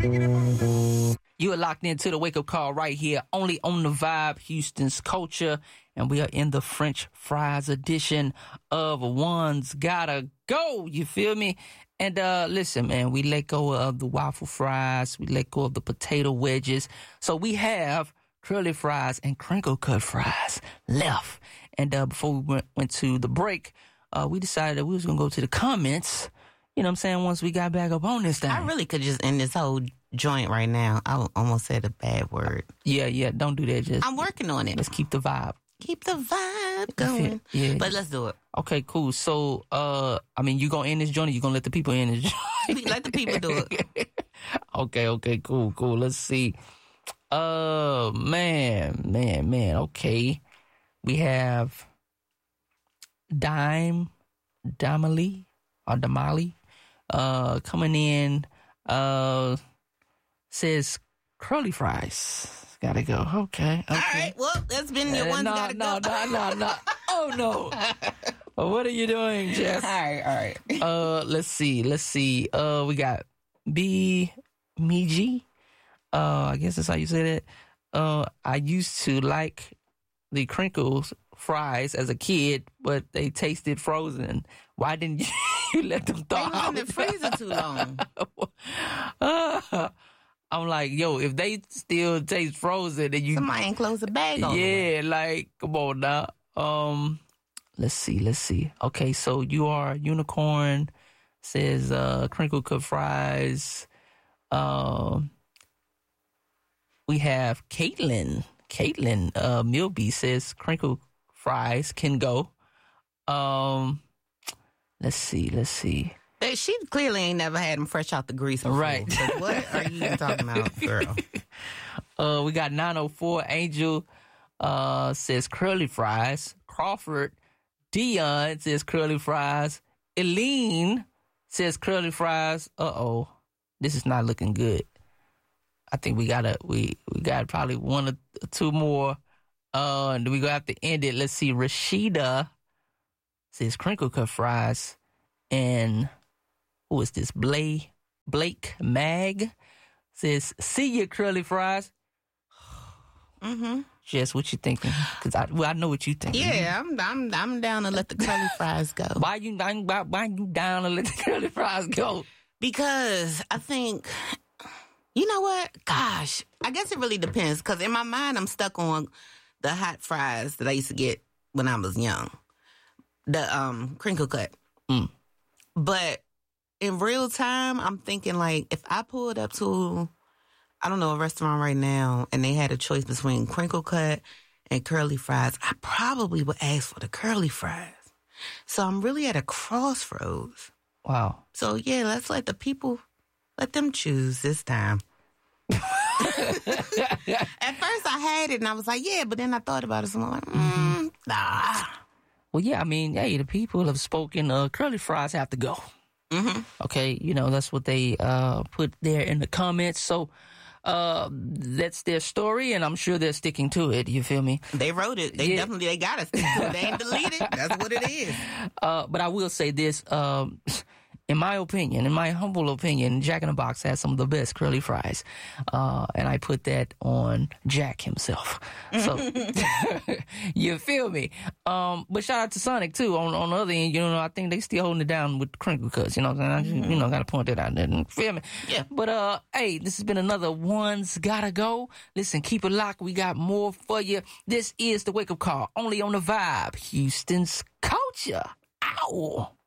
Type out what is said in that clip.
You are locked into the wake up call right here, only on the Vibe, Houston's culture. And we are in the French fries edition of One's Gotta Go. You feel me? And listen, man, we let go of the waffle fries. We let go of the potato wedges. So we have curly fries and crinkle cut fries left. And before we went to the break, we decided that we was going to go to the comments. You know what I'm saying? Once we got back up on this thing. I really could just end this whole joint right now. I almost said a bad word. Yeah. Don't do that. Just I'm working on it. Let's keep the vibe. Keep the vibe going. Yeah. But let's do it. Okay, cool. So, you gonna end this joint or you gonna let the people end this joint? Let the people do it. Okay, cool. Let's see. Man. Okay. We have Damali coming in, says curly fries. Gotta go. Okay. All right. Well, that's been your one. Gotta go. No. Oh no. What are you doing, Jess? All right. Let's see. We got B Miji. I guess that's how you say that. I used to like the crinkles fries as a kid, but they tasted frozen. Why didn't you let them thaw out? They was in the freezer too long. I'm like, yo, if they still taste frozen, then you somebody ain't close the bag on them. Like, come on now. Let's see. Okay, so you are unicorn says crinkle cut fries. We have Caitlin Milby says crinkle fries can go. Let's see. She clearly ain't never had them fresh out the grease before. Right. So what are you even talking about, girl? We got 904 Angel says curly fries. Crawford Dion says curly fries. Eileen says curly fries. This is not looking good. I think we got probably one or two more. And we gonna have to end it. Let's see. Rashida says crinkle cut fries. And who is this? Blake Mag says, see your curly fries. Mm-hmm. Jess, what you thinking? Because I know what you thinking. Yeah, I'm down to let the curly fries go. Why you down to let the curly fries go? Because I think, you know what? Gosh, I guess it really depends. Because in my mind, I'm stuck on the hot fries that I used to get when I was young. The crinkle cut. But in real time, I'm thinking like if I pulled up to, I don't know, a restaurant right now and they had a choice between crinkle cut and curly fries, I probably would ask for the curly fries. So I'm really at a crossroads. Wow. So yeah, let's let the people, let them choose this time. At first I had it and I was like, yeah, but then I thought about it. So I'm like, nah. Well, yeah, I mean, hey, the people have spoken. Curly fries have to go. Mm-hmm. Okay, that's what they put there in the comments. So that's their story, and I'm sure they're sticking to it. You feel me? They wrote it. They got to stick to it. They ain't delete it. That's what it is. But I will say this. In my humble opinion, Jack in the Box has some of the best curly fries. And I put that on Jack himself. So, you feel me? But shout out to Sonic, too. On the other end, I think they still holding it down with the crinkle cuts. You know what I'm saying? I gotta point that out there. Feel me? Yeah. But, hey, this has been another One's Gotta Go. Listen, keep it locked. We got more for you. This is the Wake Up Call, only on the Vibe, Houston's culture. Ow!